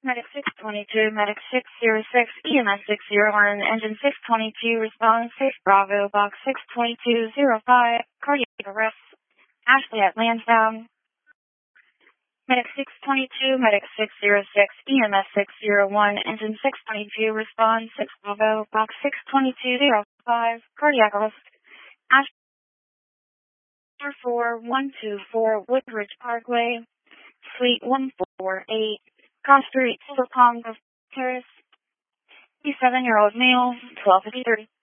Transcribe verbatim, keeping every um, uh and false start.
Medic six twenty-two, Medic six zero six, E M S six zero one, Engine six twenty-two, Response six Bravo, Box six twenty-two zero five, cardiac arrest, Ashley at Lansdowne. Medic six twenty-two, Medic six zero six, E M S six zero one, Engine six twenty-two, Response six Bravo, Box six twenty-two zero five, cardiac arrest, Ashley four one two four, Woodbridge Parkway, Suite one four eight, Cross Street, Silverpalm Terrace, fifty-seven-year-old male, twelve fifty-three.